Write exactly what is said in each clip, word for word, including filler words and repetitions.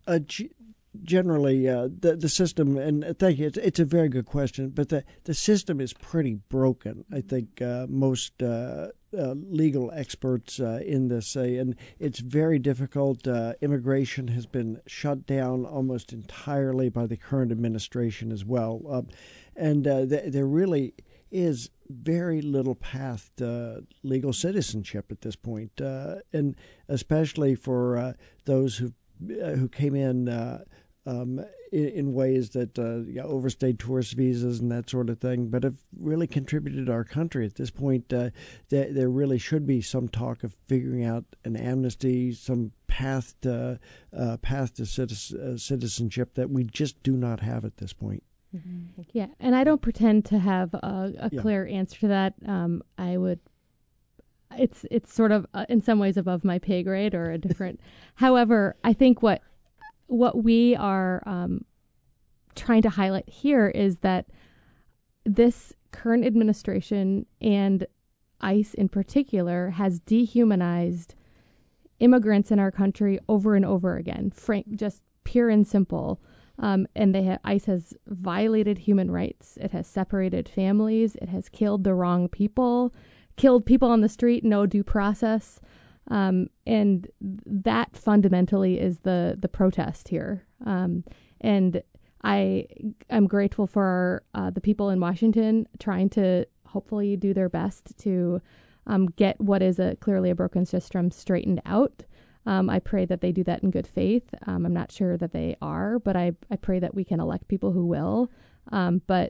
uh, g- generally, uh, the the system, and thank you, it's, it's a very good question, but the, the system is pretty broken. I think uh, most uh, uh, legal experts uh, in this say, and it's very difficult. Uh, immigration has been shut down almost entirely by the current administration as well. Uh, and uh, th- there really is very little path to legal citizenship at this point, uh, and especially for uh, those who uh, who came in uh, um, in, in ways that uh, yeah, overstayed tourist visas and that sort of thing, but have really contributed to our country. At this point, uh, there, there really should be some talk of figuring out an amnesty, some path to uh, path to citizen, uh, citizenship that we just do not have at this point. Mm-hmm. Yeah, and I don't pretend to have a, a Yeah. clear answer to that. Um, I would. It's it's sort of uh, in some ways above my pay grade or a different. However, I think what what we are um, trying to highlight here is that this current administration and ICE in particular has dehumanized immigrants in our country over and over again. Frank, just pure and simple. Um, and they ha- ICE has violated human rights. It has separated families. It has killed the wrong people, killed people on the street, no due process. Um, and that fundamentally is the, the protest here. Um, and I am grateful for uh, the people in Washington trying to hopefully do their best to um, get what is a clearly a broken system straightened out. Um, I pray that they do that in good faith. Um, I'm not sure that they are, but I, I pray that we can elect people who will. Um, but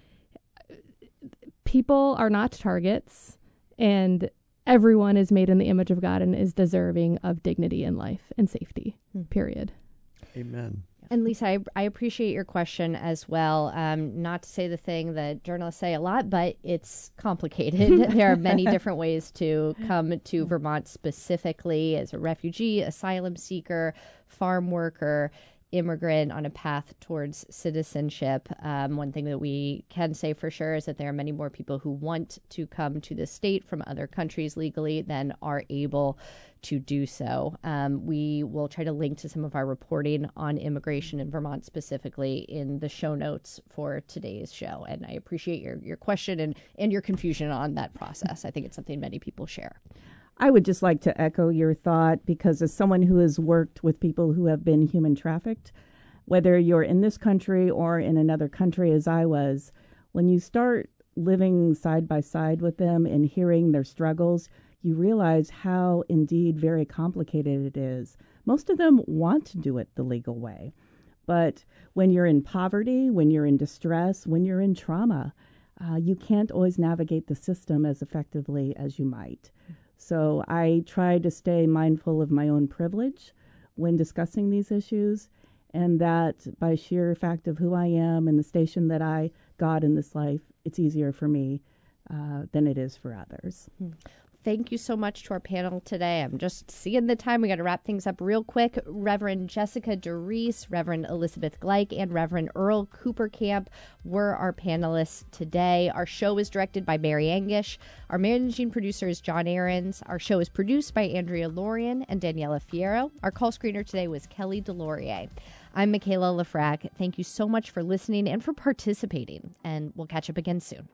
people are not targets, and everyone is made in the image of God and is deserving of dignity in life and safety, hmm. period. Amen. And Lisa, I, I appreciate your question as well. Um, not to say the thing that journalists say a lot, but it's complicated. There are many different ways to come to Vermont specifically as a refugee, asylum seeker, farm worker, immigrant on a path towards citizenship. Um, one thing that we can say for sure is that there are many more people who want to come to the state from other countries legally than are able to do so. Um, we will try to link to some of our reporting on immigration in Vermont specifically in the show notes for today's show. And I appreciate your, your question and, and your confusion on that process. I think it's something many people share. I would just like to echo your thought, because as someone who has worked with people who have been human trafficked, whether you're in this country or in another country as I was, when you start living side by side with them and hearing their struggles, you realize how indeed very complicated it is. Most of them want to do it the legal way. But when you're in poverty, when you're in distress, when you're in trauma, uh, you can't always navigate the system as effectively as you might. So I try to stay mindful of my own privilege when discussing these issues, and that by sheer fact of who I am and the station that I got in this life, it's easier for me uh, than it is for others. Hmm. Thank you so much to our panel today. I'm just seeing the time. We got to wrap things up real quick. Reverend Jessica DeReese, Reverend Elizabeth Gleich, and Reverend Earl Coopercamp were our panelists today. Our show is directed by Mary Angish. Our managing producer is John Ahrens. Our show is produced by Andrea Lorian and Daniela Fierro. Our call screener today was Kelly Delorier. I'm Michaela Lafrac. Thank you so much for listening and for participating, and we'll catch up again soon.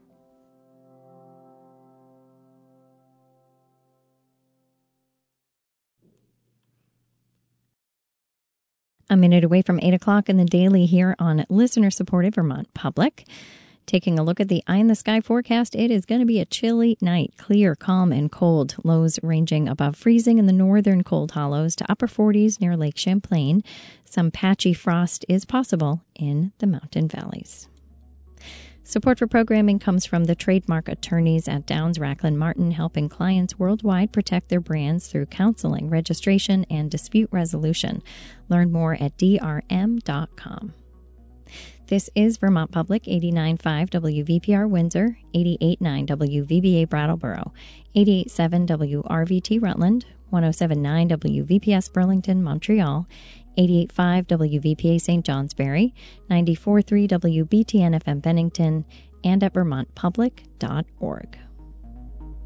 A minute away from eight o'clock in the daily here on listener-supported Vermont Public. Taking a look at the eye-in-the-sky forecast, it is going to be a chilly night, clear, calm, and cold. Lows ranging above freezing in the northern cold hollows to upper forties near Lake Champlain. Some patchy frost is possible in the mountain valleys. Support for programming comes from the trademark attorneys at Downs Racklin Martin, helping clients worldwide protect their brands through counseling, registration, and dispute resolution. Learn more at D R M dot com. This is Vermont Public, eighty-nine point five W V P R Windsor, eighty-eight point nine W V B A Brattleboro, eighty-eight point seven W R V T Rutland, one oh seven point nine W V P S Burlington, Montreal, eighty-eight point five W V P A Saint Johnsbury, ninety-four point three W B T N F M Bennington, and at vermont public dot org.